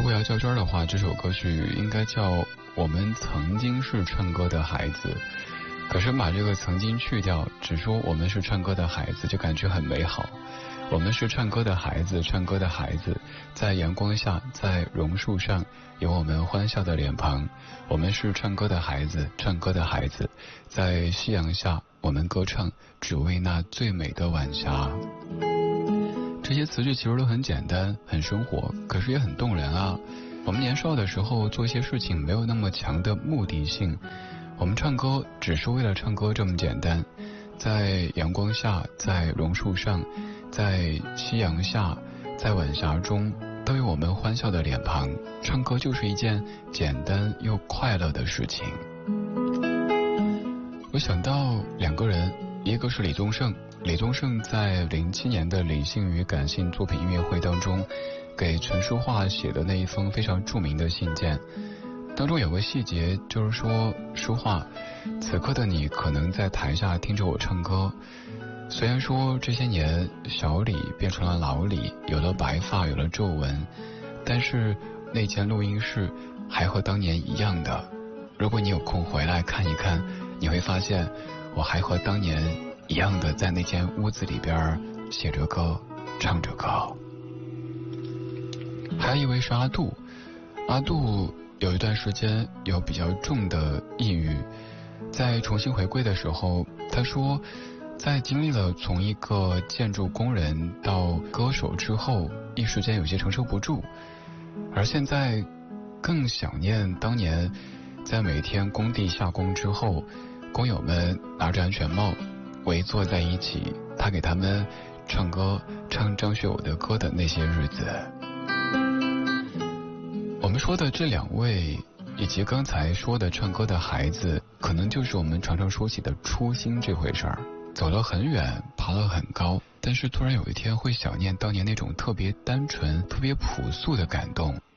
果要较真儿的话，这首歌曲应该叫《我们曾经是唱歌的孩子》。可是把这个曾经去掉，只说我们是唱歌的孩子，就感觉很美好。我们是唱歌的孩子，唱歌的孩子，在阳光下，在榕树上，有我们欢笑的脸庞。我们是唱歌的孩子，唱歌的孩子，在夕阳下，我们歌唱，只为那最美的晚霞。这些词句其实都很简单，很生活，可是也很动人啊。我们年少的时候做一些事情没有那么强的目的性，我们唱歌只是为了唱歌这么简单。在阳光下，在榕树上，在夕阳下，在晚霞中，都有我们欢笑的脸庞。唱歌就是一件简单又快乐的事情。我想到两个人，一个是李宗盛。李宗盛在07年的理性与感性作品音乐会当中，给陈淑桦写的那一封非常著名的信件，当中有个细节，就是说，淑桦，此刻的你可能在台下听着我唱歌，虽然说这些年小李变成了老李，有了白发，有了皱纹，但是那间录音室还和当年一样的。如果你有空回来看一看，你会发现我还和当年一样的在那间屋子里边写着歌，唱着歌。还有一位是阿杜，阿杜有一段时间有比较重的抑郁，在重新回归的时候，他说在经历了从一个建筑工人到歌手之后，一时间有些承受不住，而现在更想念当年在每天工地下工之后，工友们拿着安全帽围坐在一起，他给他们唱歌，唱张学友的歌的那些日子。我们说的这两位以及刚才说的唱歌的孩子，可能就是我们常常说起的初心这回事儿。走了很远，爬了很高，但是突然有一天会想念当年那种特别单纯特别朴素的感动。